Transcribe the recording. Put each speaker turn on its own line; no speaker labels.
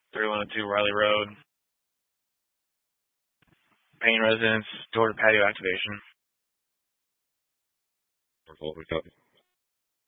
3102 Riley Road. Payne residence, door to patio activation.
Norfolk, we copy.